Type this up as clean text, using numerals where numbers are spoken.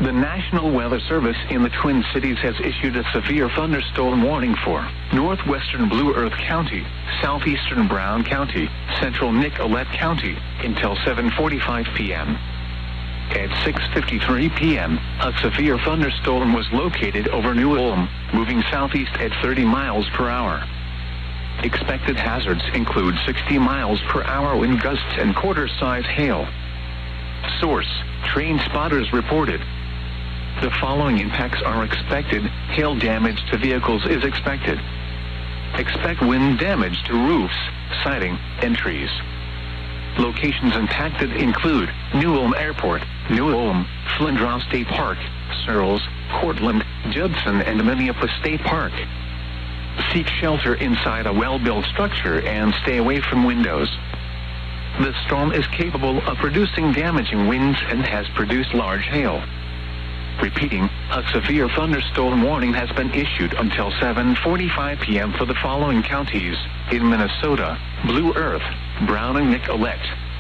The National Weather Service in the Twin Cities has issued a severe thunderstorm warning for northwestern Blue Earth County, southeastern Brown County, central Nicollet County, until 7:45 p.m. At 6:53 p.m., a severe thunderstorm was located over New Ulm, moving southeast at 30 miles per hour. Expected hazards include 60 miles per hour wind gusts and quarter-size hail. Source: Train spotters reported. The following impacts are expected. Hail damage to vehicles is expected. Expect wind damage to roofs, siding, and trees. Locations impacted include New Ulm Airport, New Ulm, Flinders State Park, Searles, Cortland, Judson, and Minneapolis State Park. Seek shelter inside a well-built structure and stay away from windows. The storm is capable of producing damaging winds and has produced large hail. Repeating, a severe thunderstorm warning has been issued until 7:45 p.m. for the following counties in Minnesota: Blue Earth, Brown and Nicollet,